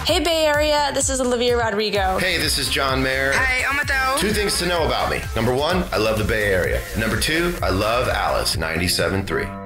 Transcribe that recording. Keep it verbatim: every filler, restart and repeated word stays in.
Hey Bay Area, this is Olivia Rodrigo. Hey, this is John Mayer. Hi, Omato. Two things to know about me. Number one, I love the Bay Area. Number two, I love Alice ninety-seven point three.